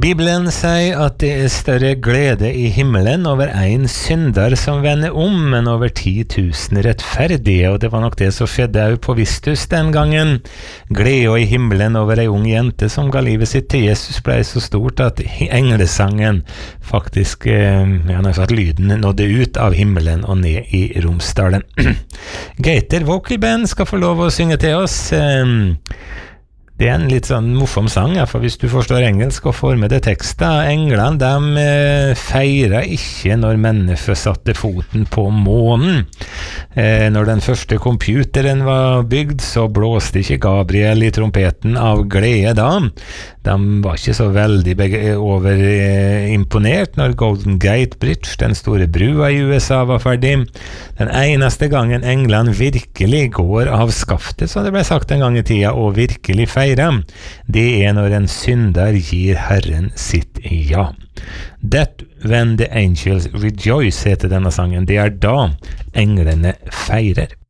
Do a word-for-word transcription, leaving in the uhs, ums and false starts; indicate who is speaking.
Speaker 1: Bibelen sier at det er større glede i himmelen over en synder som vender om, enn over ti tusen rettferdige, og det var nok det som skjedde også på Vistus den gangen. Gleda i himmelen over ei ung jente som ga livet sitt til Jesus ble så stort at englesangen faktisk, ja, nær sagt lyden nådde ut av himmelen og ned i Romsdalen. Gaiter Vocal Band skal få lov å synge til oss. Det er en litt sånn morsom sang, ja, for hvis du forstår engelsk og får med det teksten. Englene, de eh, feirer ikke når mennesker satte foten på månen. Eh, når den første computeren var bygd, så blåste ikke Gabriel i trompeten av glede da. De var ikke så veldig overimponert når Golden Gate Bridge, den store brua i U S A, var ferdig. Den eneste gangen englene virkelig går av skaftet, som det ble sagt en gang i tida, og virkelig feirer, det er når en synder gir Herren sitt ja. That when the angels rejoice heter denne sangen. Det er da englene feirer.